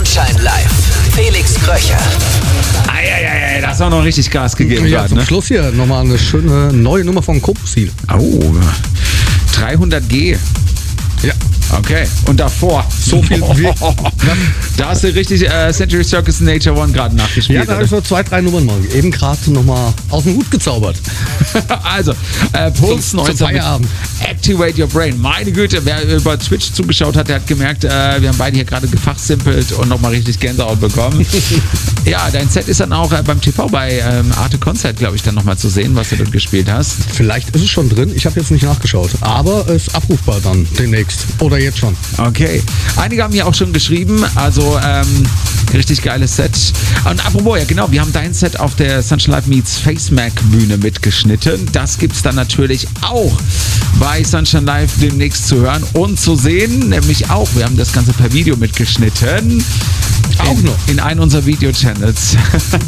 Sunshine Live. Felix Kröcher. Eieiei, da hast du auch noch richtig Gas gegeben. Ja, grad, zum ne? Schluss hier nochmal eine schöne neue Nummer von Kopusil. Oh, 300G. Ja. Okay, und davor? So viel wie... Da hast du richtig Century Circus Nature One gerade nachgespielt. Ja, da habe ich so 2, 3 Nummern mal eben gerade nochmal aus dem Hut gezaubert. Also, Puls Zum 19 Feierabend. Activate Your Brain. Meine Güte, wer über Twitch zugeschaut hat, der hat gemerkt, wir haben beide hier gerade gefachsimpelt und nochmal richtig Gänsehaut bekommen. Ja, dein Set ist dann auch beim TV bei Arte Concert, glaube ich, dann nochmal zu sehen, was du dort gespielt hast. Vielleicht ist es schon drin, ich habe jetzt nicht nachgeschaut. Aber es ist abrufbar dann demnächst. Oder jetzt schon. Okay. Einige haben hier auch schon geschrieben, also richtig geiles Set. Und apropos, ja genau, wir haben dein Set auf der Sunshine Live Meets FaceMac Bühne mitgeschnitten. Das gibt's dann natürlich auch bei Sunshine Live demnächst zu hören und zu sehen. Nämlich auch, wir haben das Ganze per Video mitgeschnitten. Auch noch. In einem unserer Video-Channels.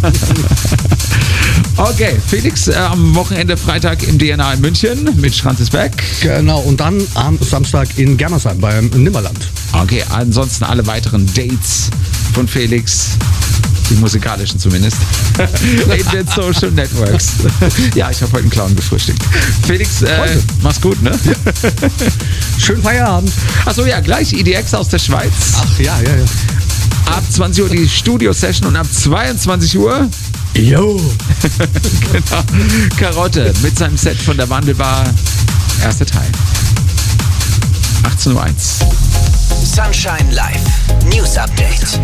Okay, Felix, am Wochenende Freitag im DNA in München mit Schranzesberg. Genau, und dann am Samstag in Germersheim beim Nimmerland. Okay, ansonsten alle weiteren Dates von Felix, die musikalischen zumindest, in den Social Networks. Ja, ich habe heute einen Clown gefrühstückt. Felix, mach's gut, ne? Schönen Feierabend. Achso, ja, gleich EDX aus der Schweiz. Ach ja. Ab 20 Uhr die Studio-Session und ab 22 Uhr Jo. genau, Karotte mit seinem Set von der Wandelbar. Erster Teil. 18.01 Uhr. Sunshine Live. News Update.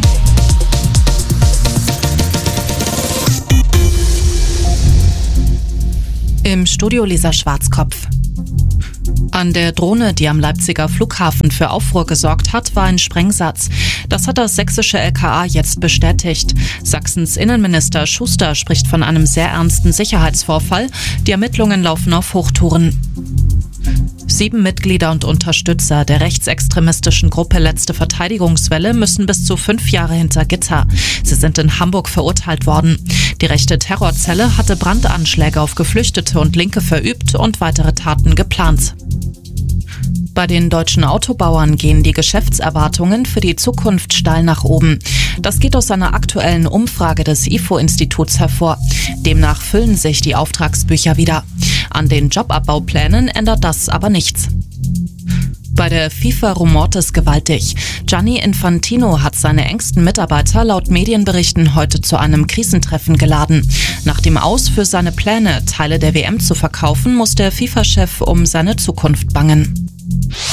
Im Studio Lisa Schwarzkopf. An der Drohne, die am Leipziger Flughafen für Aufruhr gesorgt hat, war ein Sprengsatz. Das hat das sächsische LKA jetzt bestätigt. Sachsens Innenminister Schuster spricht von einem sehr ernsten Sicherheitsvorfall. Die Ermittlungen laufen auf Hochtouren. 7 Mitglieder und Unterstützer der rechtsextremistischen Gruppe Letzte Verteidigungswelle müssen bis zu 5 Jahre hinter Gitter. Sie sind in Hamburg verurteilt worden. Die rechte Terrorzelle hatte Brandanschläge auf Geflüchtete und Linke verübt und weitere Taten geplant. Bei den deutschen Autobauern gehen die Geschäftserwartungen für die Zukunft steil nach oben. Das geht aus einer aktuellen Umfrage des IFO-Instituts hervor. Demnach füllen sich die Auftragsbücher wieder. An den Jobabbauplänen ändert das aber nichts. Bei der FIFA rumort es gewaltig. Gianni Infantino hat seine engsten Mitarbeiter laut Medienberichten heute zu einem Krisentreffen geladen. Nach dem Aus für seine Pläne, Teile der WM zu verkaufen, muss der FIFA-Chef um seine Zukunft bangen.